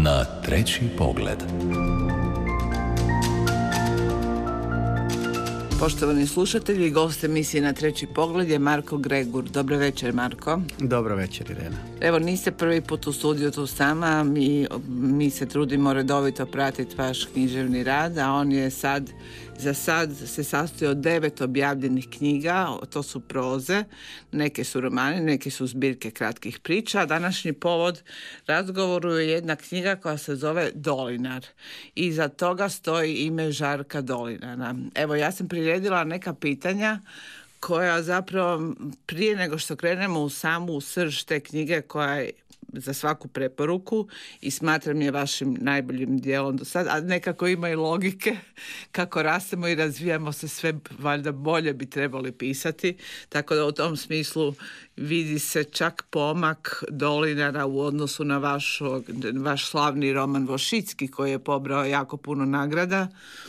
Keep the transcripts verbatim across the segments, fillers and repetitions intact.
Na treći pogled. Poštovani slušatelji, gost emisije Na treći pogled je Marko Gregur. Dobro večer, Marko. Dobro večer, Irena. Evo, niste prvi put u studiju tu sama, mi, mi se trudimo redovito pratiti vaš književni rad, a on je sad, za sad se sastoji od devet objavljenih knjiga, to su proze, neke su romani, neke su zbirke kratkih priča. Današnji povod razgovoru je jedna knjiga koja se zove Dolinar. Iza toga stoji ime Žarka Dolinara. Evo, ja sam priredila neka pitanja koja zapravo prije nego što krenemo u samu srž te knjige koja je za svaku preporuku i smatram je vašim najboljim dijelom do sada, a nekako ima i logike kako rastemo i razvijamo se sve, valjda bolje bi trebali pisati, tako da u tom smislu vidi se čak pomak Dolinara u odnosu na vaš, vaš slavni roman Vošicki koji je pobrao jako puno nagrada.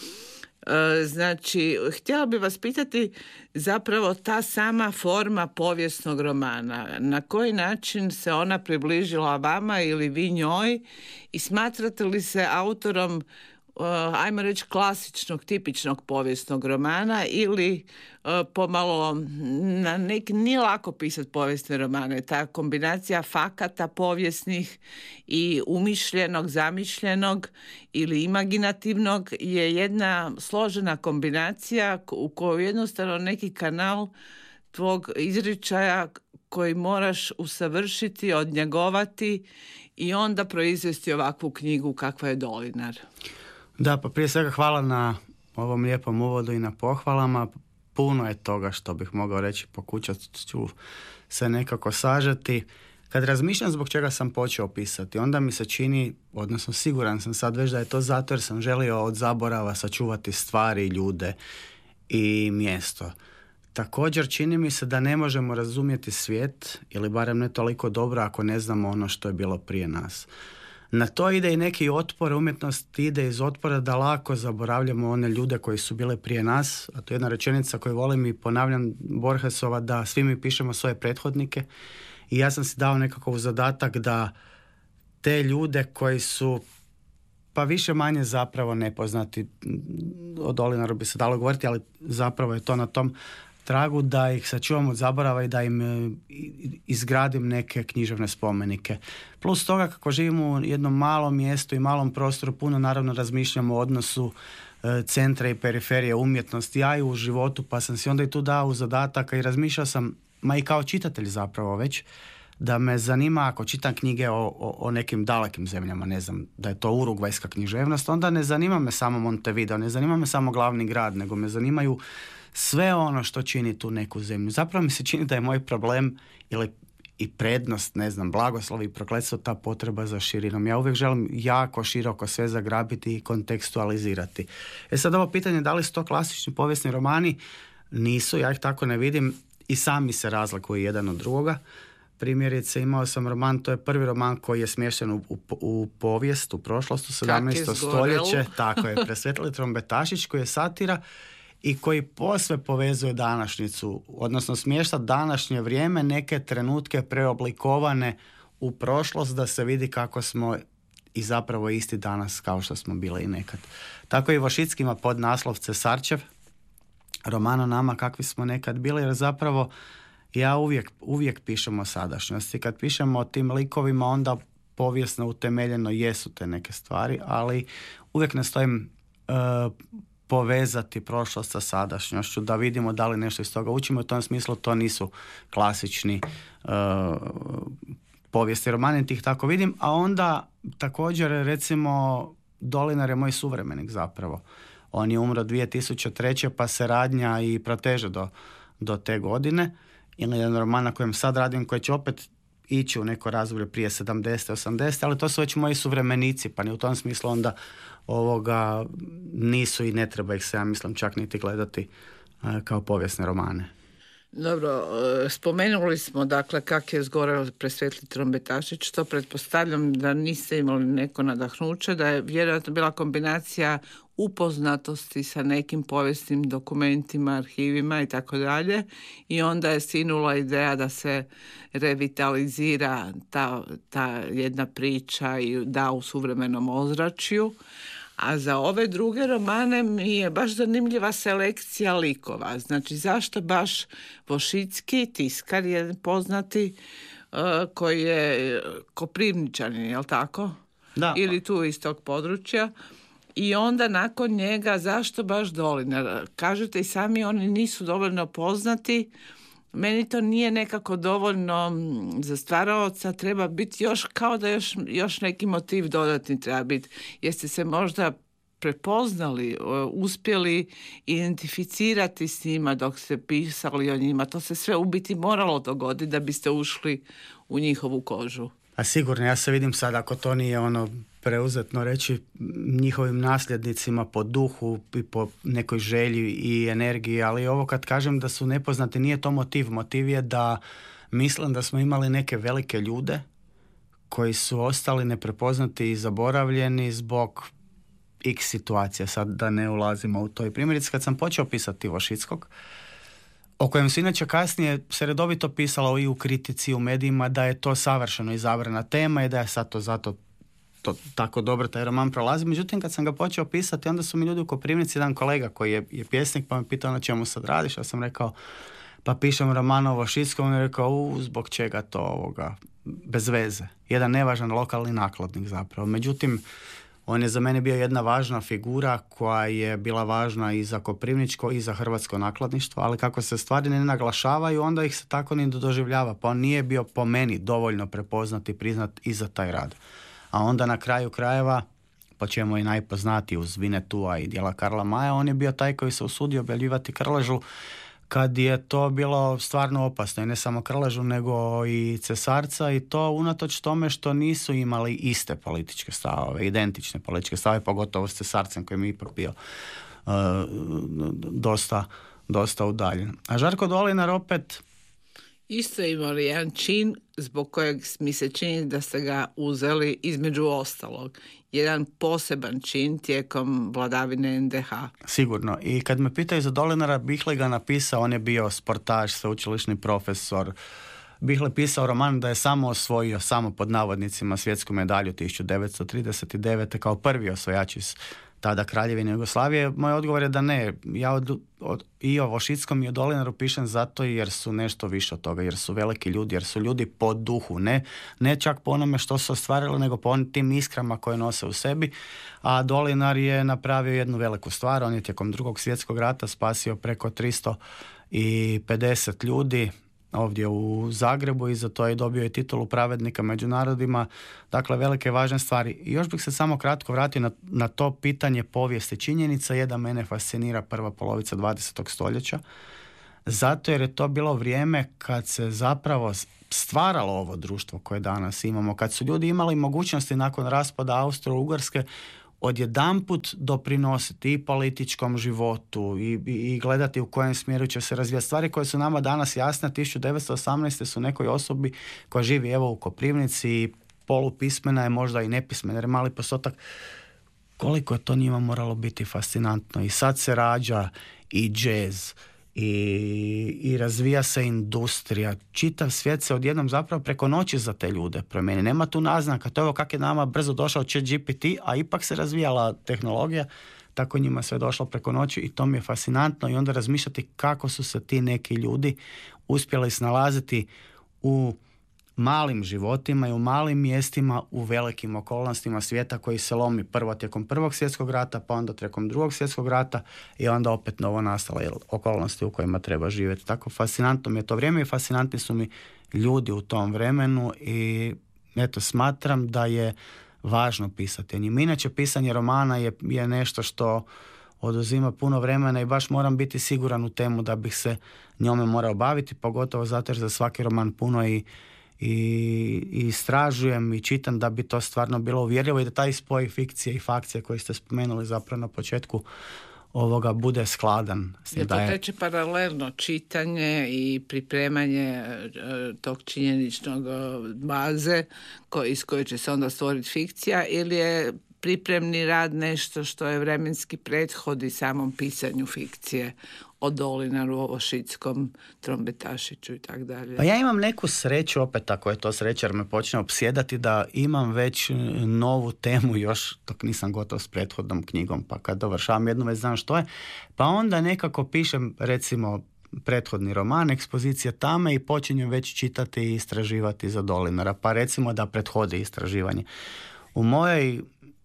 Znači, htjela bih vas pitati zapravo ta sama forma povijesnog romana, na koji način se ona približila vama ili vi njoj i smatrate li se autorom, ajmo reći, klasičnog, tipičnog povijesnog romana ili pomalo, na neki, nije lako pisati povijesne romane, ta kombinacija fakata povijesnih i umišljenog, zamišljenog ili imaginativnog je jedna složena kombinacija u kojoj jednostavno neki kanal tvog izričaja koji moraš usavršiti, odnjegovati i onda proizvesti ovakvu knjigu kakva je Dolinar. Da, pa prije svega hvala na ovom lijepom uvodu i na pohvalama. Puno je toga što bih mogao reći, pokušat ću se nekako sažeti. Kad razmišljam zbog čega sam počeo pisati, onda mi se čini, odnosno siguran sam sad već da je to zato jer sam želio od zaborava sačuvati stvari, ljude i mjesto. Također čini mi se da ne možemo razumjeti svijet, ili barem ne toliko dobro ako ne znamo ono što je bilo prije nas. Na to ide i neki otpor, umjetnost ide iz otpora da lako zaboravljamo one ljude koji su bile prije nas, a to je jedna rečenica koju volim i ponavljam Borgesova, da svi mi pišemo svoje prethodnike i ja sam si dao nekakav zadatak da te ljude koji su pa više manje zapravo nepoznati, o Dolinaru bi se dalo govoriti, ali zapravo je to na tom tragu da ih sačuvam od zaborava i da im izgradim neke književne spomenike. Plus toga kako živimo u jednom malom mjestu i malom prostoru, puno naravno razmišljamo o odnosu e, centra i periferije umjetnosti, ja i u životu, pa sam si onda i tu dao u zadataka i razmišljao sam, ma i kao čitatelj zapravo već, da me zanima ako čitam knjige o, o, o nekim dalekim zemljama, ne znam, da je to urugvajska književnost, onda ne zanima me samo Montevideo, ne zanima me samo glavni grad, nego me zanimaju sve ono što čini tu neku zemlju. Zapravo mi se čini da je moj problem ili i prednost, ne znam, blagoslov i prokletstvo, ta potreba za širinom. Ja uvijek želim jako široko sve zagrabiti i kontekstualizirati. E sad ovo pitanje, da li su to klasični povijesni romani? Nisu, ja ih tako ne vidim i sami se razlikuju jedan od drugoga. Primjerice, imao sam roman, to je prvi roman koji je smješten u, u, u povijest, u prošlost, u sedamnaesto stoljeće, tako je, Presvetli trombetašić, koji je satira i koji posve povezuje današnjicu, odnosno smješta današnje vrijeme, neke trenutke preoblikovane u prošlost da se vidi kako smo i zapravo isti danas kao što smo bili i nekad. Tako i Vošicki ima podnaslov Cesarčev, roman o nama kakvi smo nekad bili, jer zapravo ja uvijek, uvijek pišem o sadašnjosti. Kad pišemo o tim likovima, onda povijesno utemeljeno jesu te neke stvari, ali uvijek nastojim uh, povezati prošlost sa sadašnjošću, da vidimo da li nešto iz toga učimo. U tom smislu to nisu klasični uh, povijesni romani, tih tako vidim. A onda također, recimo, Dolinar je moj suvremenik zapravo. On je umro dvije tisuće treće pa se radnja i proteže do, do te godine. Ili jedan roman na kojem sad radim, koji će opet ići u neko razdoblje prije sedamdesete, osamdesete, ali to su već moji suvremenici, pa ni u tom smislu onda ovoga nisu i ne treba ih se, ja mislim, čak niti gledati uh, kao povijesne romane. Dobro, spomenuli smo dakle kak je zgoreo Presvetli Trombetašić, to pretpostavljam da niste imali neko nadahnuće, da je vjerojatno bila kombinacija upoznatosti sa nekim povijesnim dokumentima, arhivima i tako dalje, i onda je sinula ideja da se revitalizira ta, ta jedna priča i da u suvremenom ozračju. A za ove druge romane mi je baš zanimljiva selekcija likova. Znači, zašto baš Vošicki, tiskar je poznati, uh, koji je Koprivničanin, je li tako? Da. Ili tu iz tog područja. I onda nakon njega, zašto baš Dolinar? Kažete i sami, oni nisu dovoljno poznati. Meni to nije nekako dovoljno za stvaraoca, treba biti još, kao da još, još neki motiv dodatni treba biti. Jeste se možda prepoznali, uspjeli identificirati s njima dok ste pisali o njima? To se sve u biti moralo dogoditi da biste ušli u njihovu kožu. A sigurno, ja se vidim sad, ako to nije ono preuzetno reći, njihovim nasljednicima po duhu i po nekoj želji i energiji, ali ovo kad kažem da su nepoznati, nije to motiv. Motiv je da mislim da smo imali neke velike ljude koji su ostali neprepoznati i zaboravljeni zbog x situacija, sad da ne ulazimo u to. I primjerice, kad sam počeo pisati Vošickog, o kojem se inače kasnije se redovito pisalo i u kritici, i u medijima, da je to savršeno izabrana tema i da je sad to zato to tako dobro taj roman prolazi. Međutim, kad sam ga počeo pisati, onda su mi ljudi u Koprivnici, jedan kolega koji je, je pjesnik, pa me pitao na čemu sad radiš. Ja sam rekao, pa pišem roman o Vošickom. On je rekao, u, zbog čega to ovoga, bez veze. Jedan nevažan lokalni nakladnik zapravo. Međutim, on je za mene bio jedna važna figura koja je bila važna i za koprivničko i za hrvatsko nakladništvo, ali kako se stvari ne naglašavaju, onda ih se tako ni doživljava. Pa on nije bio po meni dovoljno prepoznat i priznat i za taj rad. A onda na kraju krajeva, po čemu je najpoznatiji uz Vinetua i djela Karla Maja, on je bio taj koji se usudio objavljivati Krležu kad je to bilo stvarno opasno. I ne samo Krležu, nego i Cesarca, i to unatoč tome što nisu imali iste političke stavove, identične političke stavove, pogotovo s Cesarcem koji mi ipak bio uh, dosta, dosta udaljen. A Žarko Dolinar opet isto imali jedan čin zbog kojeg mi se čini da ste ga uzeli između ostalog. Jedan poseban čin tijekom vladavine en de ha. Sigurno. I kad me pitaju za Dolinara, Bihle ga napisao, on je bio sportaš, sveučilišni profesor. Bihle pisao roman da je samo osvojio, samo pod navodnicima, svjetsku medalju tisuću devetsto trideset devete kao prvi osvajač iz tada Kraljevine Jugoslavije. Moj odgovor je da ne. Ja od, od, i o Vošickom i o Dolinaru pišem zato jer su nešto više od toga, jer su veliki ljudi, jer su ljudi po duhu, ne, ne čak po onome što su ostvarili, nego po onim tim iskrama koje nose u sebi. A Dolinar je napravio jednu veliku stvar. On je tijekom Drugog svjetskog rata spasio preko tristo pedeset ljudi ovdje u Zagrebu i za to je dobio i titulu pravednika među narodima. Dakle, velike važne stvari. I još bih se samo kratko vratio na, na to pitanje povijesti. Činjenica je da mene fascinira prva polovica dvadesetog stoljeća, zato jer je to bilo vrijeme kad se zapravo stvaralo ovo društvo koje danas imamo, kad su ljudi imali mogućnosti nakon raspada Austro-Ugarske odjedanput doprinositi i političkom životu i, i, i gledati u kojem smjeru će se razvijati. Stvari koje su nama danas jasne, tisuću devetsto osamnaeste su nekoj osobi koja živi evo u Koprivnici i polupismena je, možda i nepismena, jer mali postotak, koliko je to njima moralo biti fascinantno. I sad se rađa i džez, I, i razvija se industrija. Čitav svijet se odjednom zapravo preko noći za te ljude promijeni. Nema tu naznaka. To je ovo kako je nama brzo došao Chat G P T, a ipak se razvijala tehnologija, tako njima sve došlo preko noći i to mi je fascinantno. I onda razmišljati kako su se ti neki ljudi uspjeli snalaziti u malim životima i u malim mjestima u velikim okolnostima svijeta koji se lomi prvo tijekom Prvog svjetskog rata, pa onda tijekom Drugog svjetskog rata i onda opet novo nastale okolnosti u kojima treba živjeti. Tako fascinantno mi je to vrijeme i fascinantni su mi ljudi u tom vremenu i eto, smatram da je važno pisati o njima. Inače, pisanje romana je, je nešto što oduzima puno vremena i baš moram biti siguran u temu da bih se njome morao baviti, pogotovo zato jer za svaki roman puno i I, i istražujem i čitam da bi to stvarno bilo uvjerljivo i da taj spoj fikcije i fakcije koji ste spomenuli zapravo na početku ovoga bude skladan. Je to teče paralelno čitanje i pripremanje tog činjeničnog baze ko, iz koje će se onda stvoriti fikcija, ili je pripremni rad nešto što je vremenski prethodi samom pisanju fikcije o Dolinaru, o Šickom, Trombetašiću i tako dalje. Pa ja imam neku sreću, opet ako je to sreća jer me počne opsjedati, da imam već novu temu još dok nisam gotov s prethodnom knjigom, pa kad dovršavam jednu već znam što je, pa onda nekako pišem recimo prethodni roman, Ekspozicija tame, i počinjem već čitati i istraživati za Dolinara, pa recimo da prethodi istraživanje. U mojoj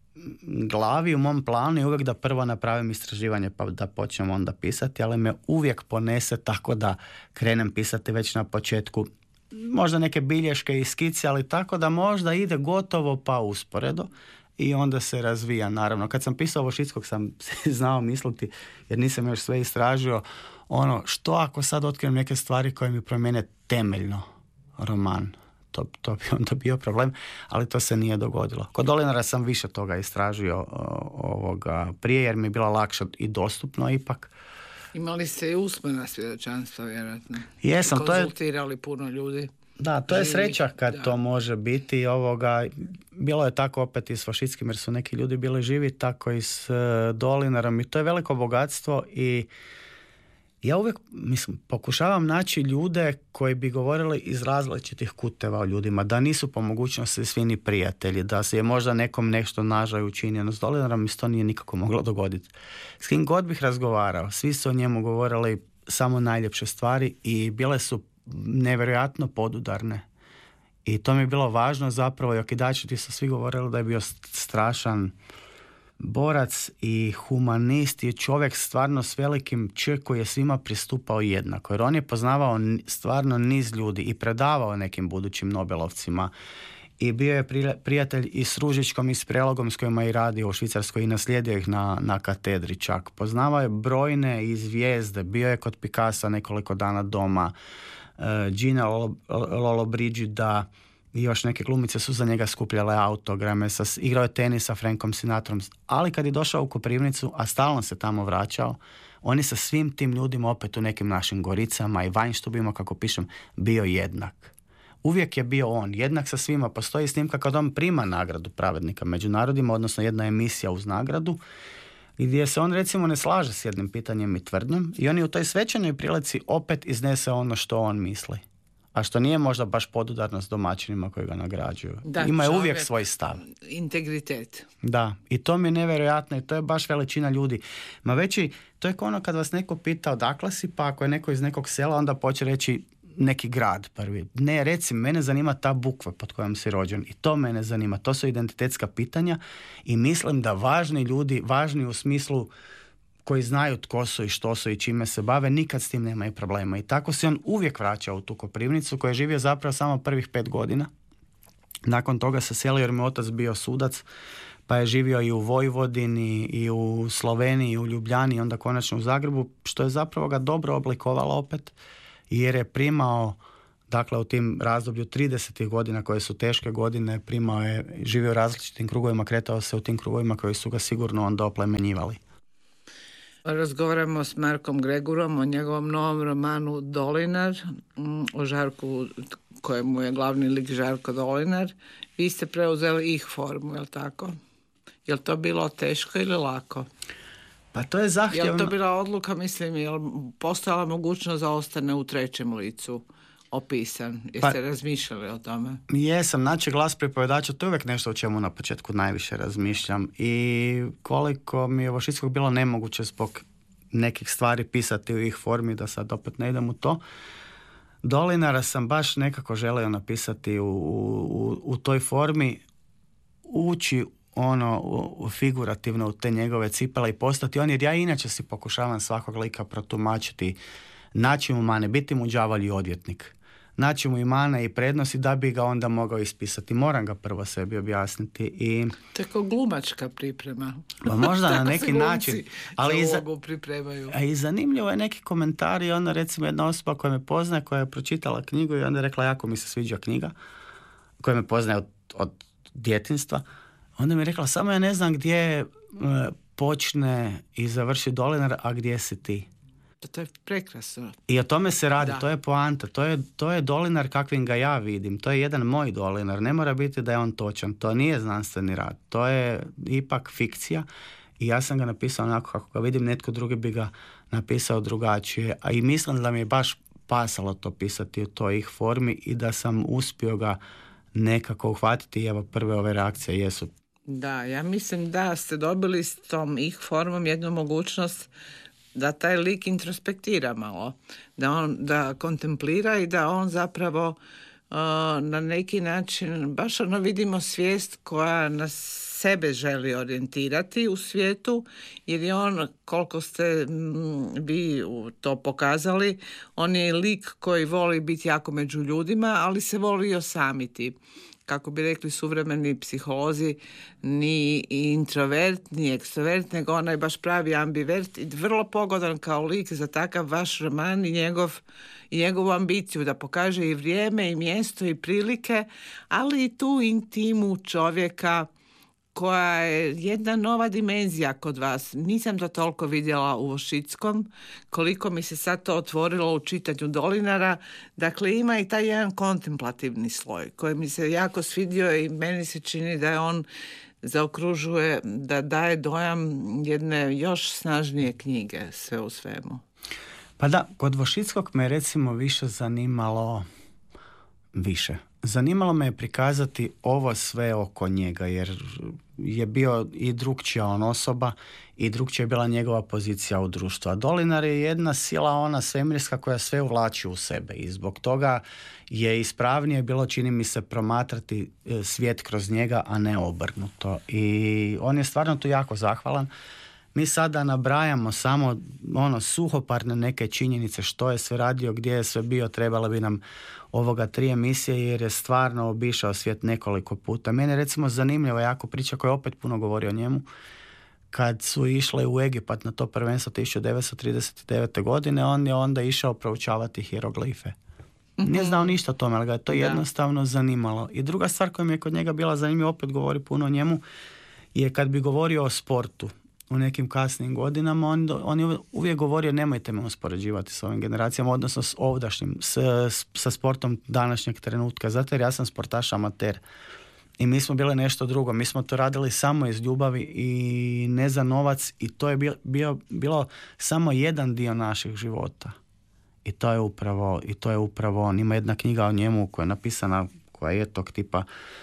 glavi, u mom planu je uvijek da prvo napravim istraživanje pa da počnem onda pisati, ali me uvijek ponese tako da krenem pisati već na početku. Možda neke bilješke i skice, ali tako da možda ide gotovo pa usporedo i onda se razvija. Naravno, kad sam pisao ovo Šickog sam se znao misliti, jer nisam još sve istražio, ono, što ako sad otkrijem neke stvari koje mi promijene temeljno roman. To, to bi onda bio problem, ali to se nije dogodilo. Kod Dolinara sam više toga istražio ovoga prije, jer mi je bila lakše i dostupno ipak. Imali ste i usmena svjedočanstva, vjerojatno. Jesam, to je... Konzultirali puno ljudi. Da, to je živi, sreća kad da. to može biti. Ovoga, bilo je tako opet i s Fašitskim, jer su neki ljudi bili živi, tako i s Dolinarom, i to je veliko bogatstvo. I ja uvijek, mislim, pokušavam naći ljude koji bi govorili iz različitih kuteva o ljudima, da nisu po mogućnosti svi ni prijatelji, da se je možda nekom nešto nažaj učinjeno. S Dolinarom mi se to nije nikako moglo dogoditi. S kim god bih razgovarao, svi su o njemu govorili samo najljepše stvari i bile su nevjerojatno podudarne. I to mi je bilo važno zapravo, i okidači ti su svi govorili da je bio strašan borac i humanist, je čovjek stvarno s velikim č koji je svima pristupao jednako. Jer on je poznavao stvarno niz ljudi i predavao nekim budućim Nobelovcima. I bio je prijatelj i s Ružičkom i s Prelogom s kojima je radio u Švicarskoj i naslijedio ih na, na katedri čak. Poznavao je brojne i zvijezde, bio je kod Picassa nekoliko dana doma, uh, Gina Lollobrigida i još neke glumice su za njega skupljale autograme, sa, igrao je tenis sa Frankom Sinatrom, ali kad je došao u Koprivnicu, a stalno se tamo vraćao, on je sa svim tim ljudima opet u nekim našim Goricama i Vajnštubima, kako pišem, bio jednak. Uvijek je bio on, jednak sa svima. Postoji snimka kad on prima nagradu Pravednika među narodima, odnosno jedna emisija uz nagradu, gdje se on recimo ne slaže s jednim pitanjem i tvrdnjom i on je u toj svečanoj prilici opet iznese ono što on misli. A što nije možda baš podudarno s domaćinima koji ga nagrađuju. Da, ima je uvijek svoj stav. Integritet. Da, i to mi je nevjerojatno i to je baš veličina ljudi. Ma veći, to je ono kad vas neko pita odakle si, pa ako je neko iz nekog sela, onda počne reći neki grad prvi. Ne, reci, mene zanima ta bukva pod kojom si rođen i to mene zanima. To su identitetska pitanja i mislim da važni ljudi, važni u smislu koji znaju tko su i što su i čime se bave, nikad s tim nemaju problema. I tako se on uvijek vraćao u tu Koprivnicu, koja je živio zapravo samo prvih pet godina. Nakon toga se selio jer mi otac bio sudac, pa je živio i u Vojvodini, i u Sloveniji, i u Ljubljani, i onda konačno u Zagrebu, što je zapravo ga dobro oblikovalo opet, jer je primao, dakle u tim razdoblju tridesetih godina, koje su teške godine, primao je, živio u različitim krugovima, kretao se u tim krugovima koji su ga sigurno onda oplemenjivali. Razgovaramo s Markom Gregurom o njegovom novom romanu Dolinar, o Žarku, kojemu je glavni lik Žarko Dolinar. Vi ste preuzeli ih formu, je li tako? Je li to bilo teško ili lako? Pa to je zahtjevno. Je li to bila odluka, mislim, je li postojala mogućnost da ostane u trećem licu opisan? Jeste pa, razmišljali o tome? Jesam, znači glas pripovedača, to je uvijek nešto o čemu na početku najviše razmišljam. I koliko mi je ovo Šitskog bilo nemoguće zbog nekih stvari pisati u ih formi, da sad opet ne idem u to. Dolinara sam baš nekako želio napisati u, u, u toj formi, ući ono u, figurativno u te njegove cipele i postati on, jer ja inače si pokušavam svakog lika protumačiti, naći mu mane, biti mu đavolji odvjetnik, naći mu i mane i prednosti da bi ga onda mogao ispisati. Moram ga prvo sebi objasniti. I tako glumačka priprema. Pa možda na neki način. Ali i, za, pripremaju. a i zanimljivo je neki komentar i onda recimo jedna osoba koja me poznaje, koja je pročitala knjigu i onda je rekla jako mi se sviđa knjiga, koja me poznaje od, od djetinjstva. Onda mi je rekla, samo ja ne znam gdje počne i završi Dolinar, a gdje si ti? To je prekrasno. I o tome se radi, Da. to je poanta, to je, to je Dolinar kakvim ga ja vidim, to je jedan moj Dolinar, ne mora biti da je on točan, to nije znanstveni rad, to je ipak fikcija i ja sam ga napisao onako kako ga vidim, netko drugi bi ga napisao drugačije, a i mislim da mi je baš pasalo to pisati u toj ih formi i da sam uspio ga nekako uhvatiti i evo prve ove reakcije jesu. Da, ja mislim da ste dobili s tom ih formom jednu mogućnost da taj lik introspektira malo, da on da kontemplira i da on zapravo uh, na neki način, baš ono vidimo svijest koja nas sebe želi orijentirati u svijetu, jer je on, koliko ste m, vi to pokazali, on je lik koji voli biti jako među ljudima, ali se voli i osamiti. Kako bi rekli suvremeni psiholozi, ni introvert, ni ekstrovert, nego onaj baš pravi ambivert i vrlo pogodan kao lik za takav vaš roman i njegov, i njegovu ambiciju da pokaže i vrijeme i mjesto i prilike, ali i tu intimu čovjeka koja je jedna nova dimenzija kod vas. Nisam to toliko vidjela u Vošickom, koliko mi se sad to otvorilo u čitanju Dolinara. Dakle, ima i taj jedan kontemplativni sloj koji mi se jako svidio i meni se čini da je on zaokružuje, da daje dojam jedne još snažnije knjige sve u svemu. Pa da, kod Vošickog me recimo više zanimalo više. Zanimalo me je prikazati ovo sve oko njega, jer je bio i drugčija on osoba i drugčija je bila njegova pozicija u društvu. A Dolinar je jedna sila, ona svemirska koja sve uvlači u sebe i zbog toga je ispravnije bilo, čini mi se, promatrati svijet kroz njega, a ne obrnuto. I on je stvarno tu jako zahvalan. Mi sada nabrajamo samo ono suhoparne neke činjenice što je sve radio, gdje je sve bio, trebalo bi nam ovoga tri emisije jer je stvarno obišao svijet nekoliko puta. Mene je recimo zanimljiva jako priča koja opet puno govori o njemu. Kad su išle u Egipat na to prvenstvo tisuću devetsto trideset devete. godine, on je onda išao proučavati hieroglife. Nije znao ništa o tome, ali ga je to da. jednostavno zanimalo. I druga stvar koja mi je kod njega bila zanimljiva, opet govori puno o njemu, je kad bi govorio o sportu u nekim kasnim godinama, on, on je uvijek govorio nemojte me uspoređivati s ovim generacijama, odnosno s ovdašnjim, s, s, sa sportom današnjeg trenutka, zato jer ja sam sportaš amater i mi smo bili nešto drugo, mi smo to radili samo iz ljubavi i ne za novac i to je bio, bio, bilo samo jedan dio naših života i to je upravo, i to je upravo on. Ima jedna knjiga o njemu koja je napisana, koja je tog tipa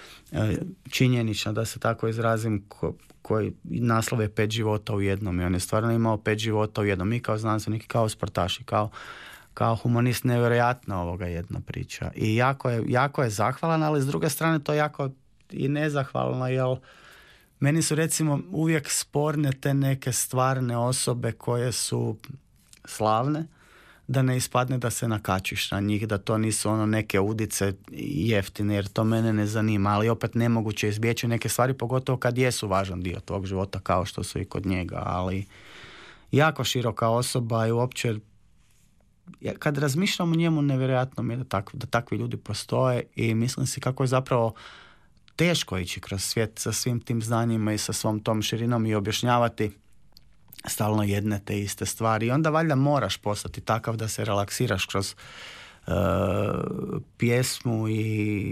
činjenična, da se tako izrazim, ko, koji naslov je pet života u jednom i on je stvarno imao pet života u jednom, i kao znanstvenik, kao sportaš, kao, kao humanist. Nevjerojatna ovoga jedna priča i jako je, jako je zahvalan, ali s druge strane to je jako i nezahvalno, jer meni su recimo uvijek sporne te neke stvarne osobe koje su slavne, da ne ispadne da se nakačiš na njih, da to nisu ono neke udice jeftine, jer to mene ne zanima, ali opet nemoguće izbjeći neke stvari, pogotovo kad jesu važan dio tvog života, kao što su i kod njega, ali jako široka osoba i uopće kad razmišljam o njemu, nevjerojatno mi je da, tak, da takvi ljudi postoje i mislim si kako je zapravo teško ići kroz svijet sa svim tim znanjima i sa svom tom širinom i objašnjavati stalno jedne te iste stvari. I onda valjda moraš postati takav da se relaksiraš kroz uh, pjesmu i,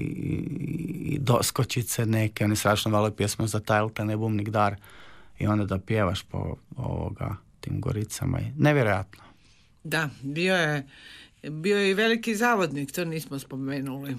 i doskočice neke. Oni strašno vole pjesmu za Tajlka, ne bumnik dar. I onda da pjevaš po ovoga, tim goricama. Nevjerojatno. Da, bio je, bio je i veliki zavodnik, to nismo spomenuli.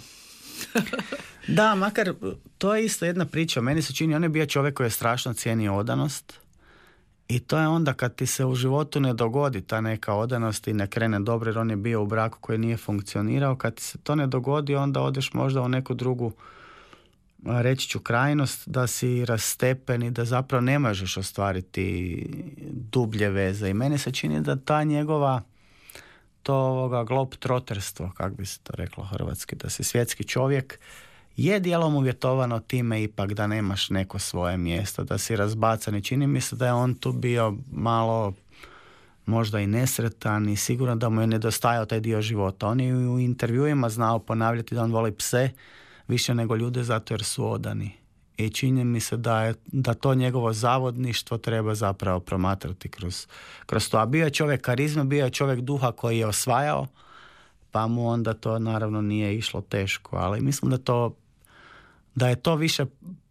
Da, makar to je isto jedna priča. Meni se čini, on je bio čovjek koji je strašno cijenio odanost. I to je onda kad ti se u životu ne dogodi ta neka odanost i ne krene dobro, jer on je bio u braku koji nije funkcionirao. Kad ti se to ne dogodi, onda odeš možda u neku drugu, reći ću, krajnost, da si rastepen i da zapravo ne možeš ostvariti dublje veze. I meni se čini da ta njegova to ovoga globetrotterstvo, kako bi se to reklo hrvatski, da si svjetski čovjek, je dijelom uvjetovano time ipak da nemaš neko svoje mjesto, da si razbacan i čini mi se da je on tu bio malo možda i nesretan i sigurno da mu je nedostajao taj dio života. On je u intervjuima znao ponavljati da on voli pse više nego ljude zato jer su odani. i čini mi se da, je, da to njegovo zavodništvo treba zapravo promatrati kroz, kroz to. A bio je čovjek karizme, bio je čovjek duha koji je osvajao, pa mu onda to naravno nije išlo teško, ali mislim da to da je to više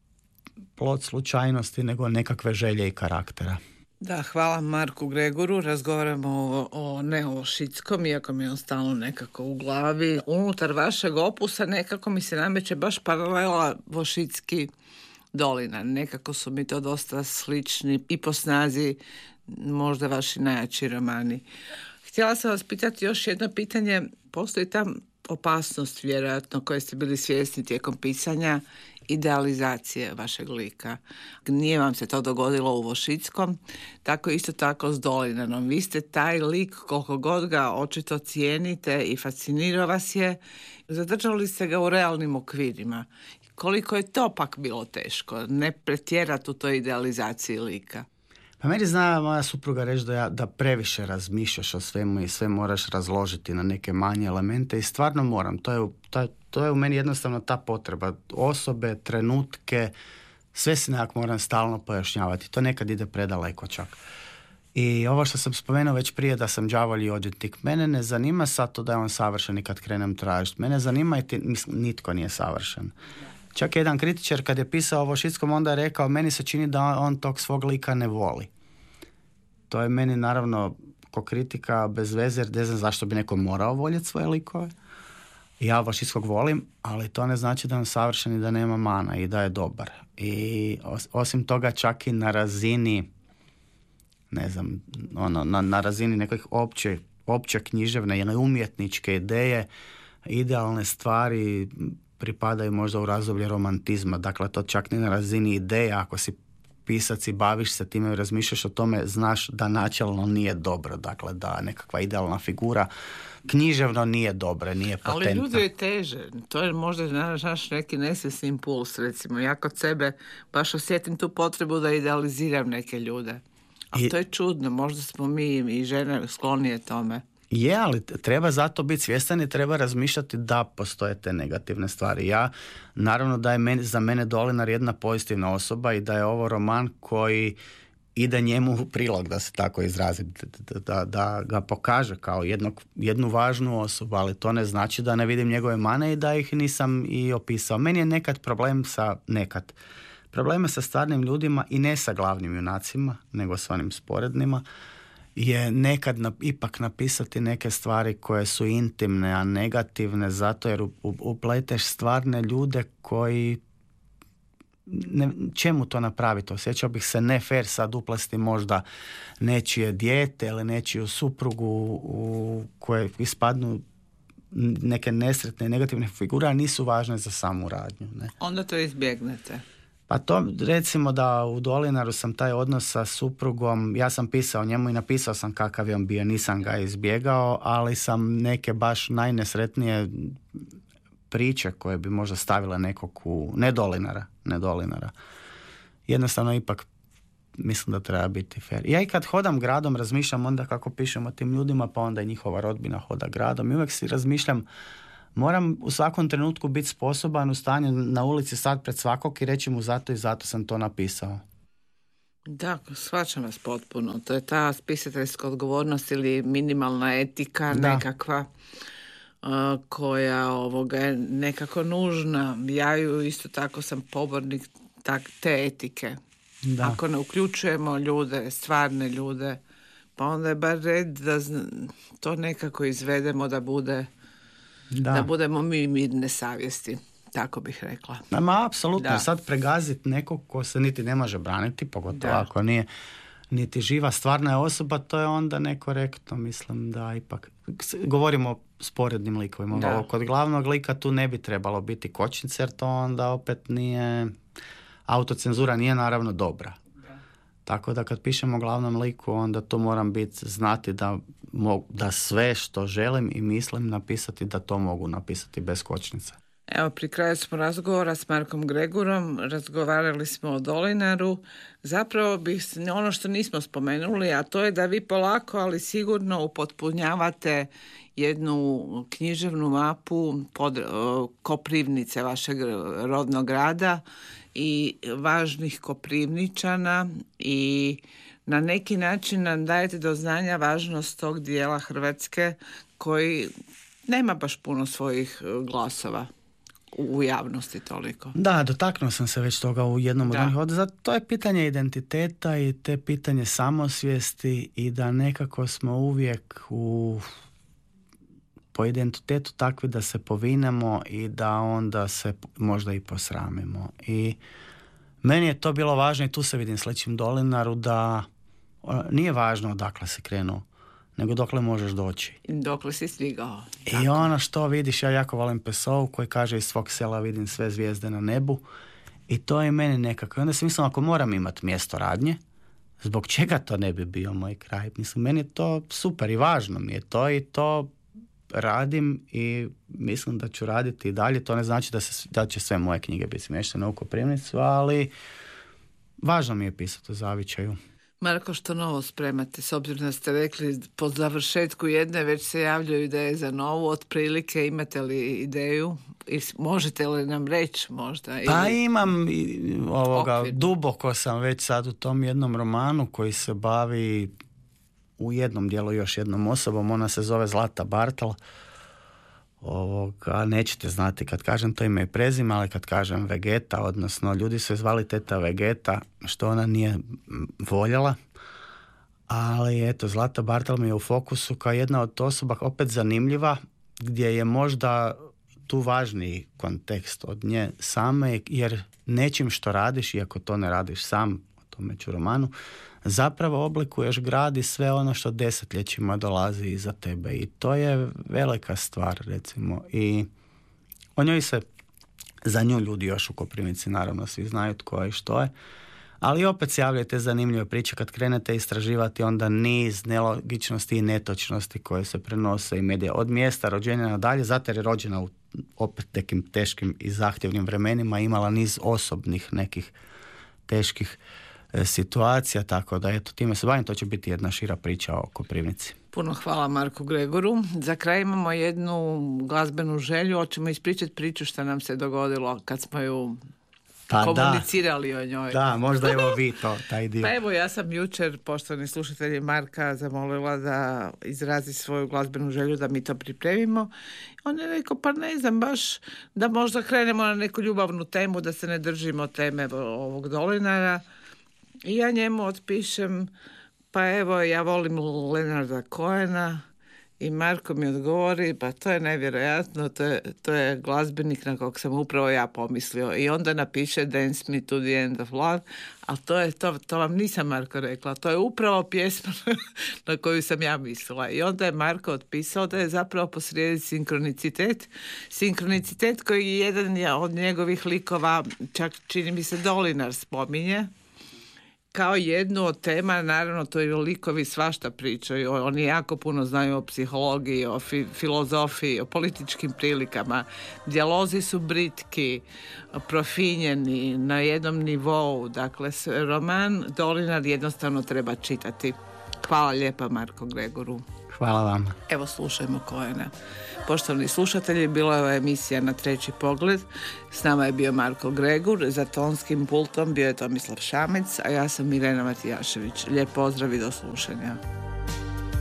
plod slučajnosti nego nekakve želje i karaktera. Da, hvala Marku Gregoru. Razgovaramo o, o ne o Šickom, iako mi je on stalno nekako u glavi. Unutar vašeg opusa nekako mi se nameće baš paralela Vošicki Dolina. Nekako su mi to dosta slični i po snazi možda vaši najjači romani. Htjela sam vas pitati još jedno pitanje. Postoji tam opasnost, vjerojatno, koje ste bili svjesni tijekom pisanja, idealizacije vašeg lika. Nije vam se to dogodilo u Vošickom, tako isto tako s Dolinarom. Vi ste taj lik, koliko god ga očito cijenite i fascinira vas je, zadržali ste ga u realnim okvirima. Koliko je to pak bilo teško, ne pretjerati u toj idealizaciji lika? Pa meni zna moja supruga reći da, ja, da previše razmišljaš o svemu i sve moraš razložiti na neke manje elemente i stvarno moram. To je, to, to je u meni jednostavno ta potreba. Osobe, trenutke, sve se nekako moram stalno pojašnjavati. To nekad ide predaleko čak. I ovo što sam spomenuo već prije da sam đavolji odvjetnik, mene ne zanima sad to da je on savršen i kad krenem tražiti. Mene zanima i ti, mislim, nitko nije savršen. Čak jedan kritičar kad je pisao o Vošickom onda je rekao meni se čini da on tog svog lika ne voli. To je meni naravno ko kritika bez veze jer ne znam zašto bi neko morao voljeti svoje likove. Ja Vošickog volim, ali to ne znači da je on savršen i da nema mana i da je dobar. I osim toga čak i na razini ne znam, ono, na, na razini nekih opće, opće književne ili umjetničke ideje, idealne stvari pripadaju možda u razdoblje romantizma. Dakle, to čak ni na razini ideje, ako si pisac i baviš se time i razmišljaš o tome, znaš da načelno nije dobro. Dakle, da nekakva idealna figura književno nije dobra, nije potentna. Ali ljudi je teže. To je možda naš neki nesvjesni impuls, recimo. Ja kod sebe baš osjetim tu potrebu da idealiziram neke ljude. A I, to je čudno. Možda smo mi i žene sklonije tome. Je, ali treba zato biti svjestan i treba razmišljati da postoje te negativne stvari. Ja, naravno da je meni, za mene Dolinar jedna pozitivna osoba i da je ovo roman koji ide njemu u prilog, da se tako izrazi, da, da, da ga pokaže kao jednog, jednu važnu osobu, ali to ne znači da ne vidim njegove mane i da ih nisam i opisao. Meni je nekad problem sa, nekad, probleme sa stvarnim ljudima i ne sa glavnim junacima, nego sa onim sporednima, je nekad na, ipak napisati neke stvari koje su intimne, a negativne, zato jer upleteš stvarne ljude koji ne, čemu to napraviti? Osjećao bih se ne fair sad uplesti možda nečije dijete ili nečiju suprugu u koje ispadnu neke nesretne negativne figure, a nisu važne za samu radnju. Ne? Onda to izbjegnete. Pa to, recimo da u Dolinaru sam taj odnos sa suprugom, ja sam pisao njemu i napisao sam kakav je on bio, nisam ga izbjegao, ali sam neke baš najnesretnije priče koje bi možda stavile nekog u, ne Dolinara, ne Dolinara. Jednostavno ipak mislim da treba biti fair. Ja i kad hodam gradom razmišljam onda kako pišem o tim ljudima, pa onda i njihova rodbina hoda gradom i uvijek si razmišljam, moram u svakom trenutku biti sposoban u stanju na ulici sad pred svakog i reći mu zato i zato sam to napisao. Da, shvaćam vas potpuno. To je ta spisateljska odgovornost ili minimalna etika da. nekakva uh, koja ovoga je nekako nužna. Ja ju isto tako sam pobornik tak, te etike. Da. Ako ne uključujemo ljude, stvarne ljude, pa onda je bar red da to nekako izvedemo da bude Da. da budemo mi mirne savjesti, tako bih rekla. Ma, apsolutno. Da. Sad pregaziti nekog ko se niti ne može braniti, pogotovo da. ako nije niti živa stvarna je osoba, to je onda nekorektno. Mislim da ipak govorimo o sporednim likovima. Da. Kod glavnog lika tu ne bi trebalo biti kočnice, jer to onda opet nije, autocenzura nije naravno dobra. Tako da kad pišemo o glavnom liku, onda to moram biti znati da, mogu, da sve što želim i mislim napisati, da to mogu napisati bez kočnica. Evo, pri kraju smo razgovora s Markom Gregorom, razgovarali smo o Dolinaru. Zapravo bih ono što nismo spomenuli, a to je da vi polako, ali sigurno upotpunjavate jednu književnu mapu pod, Koprivnice, vašeg rodnog grada, i važnih Koprivničana i na neki način nam dajete do znanja važnost tog dijela Hrvatske koji nema baš puno svojih glasova u javnosti toliko. Da, dotaknuo sam se već toga u jednom od onih odnosa. To je pitanje identiteta i te pitanje samosvijesti i da nekako smo uvijek u po identitetu takvi da se povinemo i da onda se možda i posramimo. I meni je to bilo važno i tu se vidim Sličim Dolinaru da nije važno odakle si krenuo, nego dokle možeš doći. Dokle si stigao. I ono što vidiš, ja jako volim Pessovu koji kaže iz svog sela vidim sve zvijezde na nebu i to je meni nekako. I onda si mislim ako moram imati mjesto radnje, zbog čega to ne bi bio moj kraj? Mislim, meni je to super i važno mi je to i to radim i mislim da ću raditi i dalje. To ne znači da, se, da će sve moje knjige biti smještene u Koprivnicu, ali važno mi je pisati o zavičaju. Marko, što novo spremate? S obzirom da ste rekli po završetku jedne već se javljaju ideje za novu, otprilike imate li ideju? I možete li nam reći možda? Pa ili... imam ovoga, Okvirno. duboko sam već sad u tom jednom romanu koji se bavi u jednom dijelu još jednom osobom, ona se zove Zlata Bartal. Ovoga, nećete znati kad kažem to ime i prezime, ali kad kažem Vegeta, odnosno ljudi su je zvali teta Vegeta, što ona nije voljela. Ali eto, Zlata Bartal mi je u fokusu kao jedna od osoba opet zanimljiva, gdje je možda tu važniji kontekst od nje same, jer nečim što radiš, iako to ne radiš sam, o tome ću romanu, zapravo oblikuješ grad i sve ono što desetljećima dolazi iza tebe i to je velika stvar, recimo. I o njoj se, za nju ljudi još u Koprivnici naravno svi znaju tko je i što je, ali opet se javljaju te zanimljive priče kad krenete istraživati onda niz nelogičnosti i netočnosti koje se prenose i medija od mjesta rođenja nadalje, zato jer je rođena u opet nekim teškim i zahtjevnim vremenima, imala niz osobnih nekih teških situacija, tako da eto, time se bavim, to će biti jedna šira priča o Koprivnici. Puno hvala Marku Gregoru. Za kraj imamo jednu glazbenu želju, hoćemo ispričati priču što nam se dogodilo kad smo ju pa komunicirali da, o njoj. Da, možda evo vi to, taj dio. Pa evo, ja sam jučer, poštovani slušatelji, Marka zamolila da izrazi svoju glazbenu želju da mi to pripremimo. On je rekao, pa ne znam baš da možda krenemo na neku ljubavnu temu, da se ne držimo teme ovog Dolinara. I ja njemu otpišem, pa evo, ja volim Leonarda Cohena i Marko mi odgovori, pa to je nevjerojatno, to je, to je glazbenik na kog sam upravo ja pomislio. I onda napiše Dance Me to the End of Love, ali to je, to, to vam nisam Marko rekla, to je upravo pjesma na koju sam ja mislila. I onda je Marko otpisao da je zapravo posrijedi sinkronicitet. Sinkronicitet koji je jedan od njegovih likova, čak čini mi se Dolinar spominje, kao jednu od tema, naravno to je likovi svašta pričaju, oni jako puno znaju o psihologiji, o fi- filozofiji, o političkim prilikama. Dijalozi su britki, profinjeni, na jednom nivou, dakle roman Dolinar jednostavno treba čitati. Hvala lijepa Marko Gregoru. Hvala vam. Evo slušajmo Cohena. Poštovani slušatelji, bila je ova emisija Na treći pogled. S nama je bio Marko Gregur, za tonskim pultom bio je Tomislav Šamec, a ja sam Mirena Matijašević. Lijep pozdrav i do slušanja.